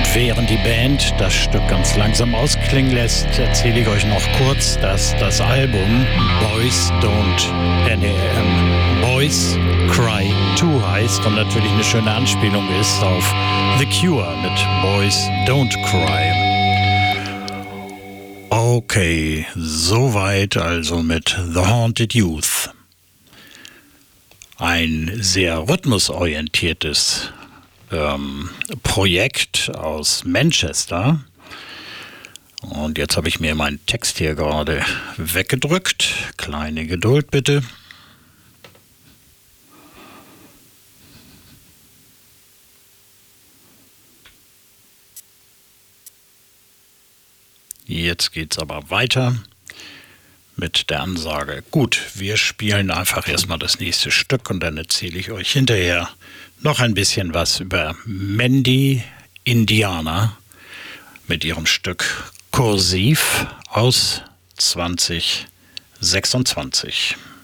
Während die Band das Stück ganz langsam ausklingen lässt, erzähle ich euch noch kurz, dass das Album Boys Cry Too heißt und natürlich eine schöne Anspielung ist auf The Cure mit Boys Don't Cry. Okay, soweit also mit The Haunted Youth. Ein sehr rhythmusorientiertes Projekt aus Manchester. Und jetzt habe ich mir meinen Text hier gerade weggedrückt. Kleine Geduld bitte. Jetzt geht's aber weiter mit der Ansage. Gut, wir spielen einfach erstmal das nächste Stück und dann erzähle ich euch hinterher noch ein bisschen was über Mandy Indiana mit ihrem Stück Kursiv aus 2026.